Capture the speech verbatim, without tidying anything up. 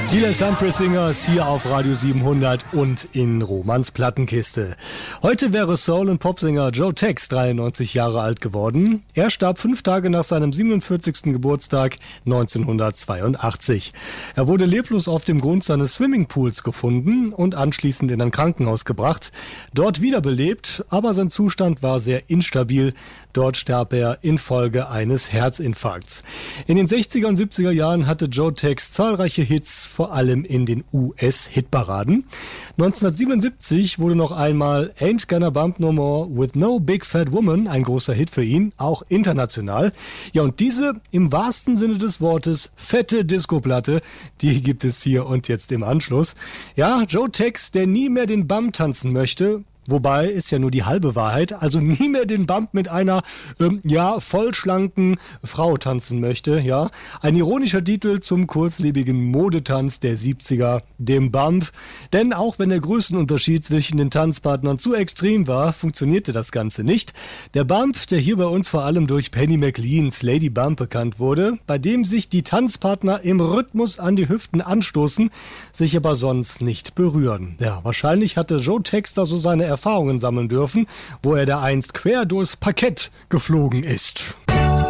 Die Les Humphries Singers hier auf Radio siebenhundert und in Romans Plattenkiste. Heute wäre Soul- und Popsänger Joe Tex dreiundneunzig Jahre alt geworden. Er starb fünf Tage nach seinem siebenundvierzigsten Geburtstag neunzehnhundertzweiundachtzig. Er wurde leblos auf dem Grund seines Swimmingpools gefunden und anschließend in ein Krankenhaus gebracht. Dort wiederbelebt, aber sein Zustand war sehr instabil. Dort starb er infolge eines Herzinfarkts. In den sechziger und siebziger Jahren hatte Joe Tex zahlreiche Hits, vor allem in den U S-Hitparaden. neunzehnhundertsiebenundsiebzig wurde noch einmal Ain't Gonna Bump No More with No Big Fat Woman ein großer Hit für ihn, auch international. Ja, und diese im wahrsten Sinne des Wortes fette Discoplatte, die gibt es hier und jetzt im Anschluss. Ja, Joe Tex, der nie mehr den Bump tanzen möchte. Wobei, ist ja nur die halbe Wahrheit, also nie mehr den Bump mit einer, ähm, ja, vollschlanken Frau tanzen möchte, ja. Ein ironischer Titel zum kurzlebigen Modetanz der siebziger, dem Bump. Denn auch wenn der Größenunterschied zwischen den Tanzpartnern zu extrem war, funktionierte das Ganze nicht. Der Bump, der hier bei uns vor allem durch Penny McLeans Lady Bump bekannt wurde, bei dem sich die Tanzpartner im Rhythmus an die Hüften anstoßen, sich aber sonst nicht berühren. Ja, wahrscheinlich hatte Joe Tex da so seine Erfahrungen sammeln dürfen, wo er da einst quer durchs Parkett geflogen ist.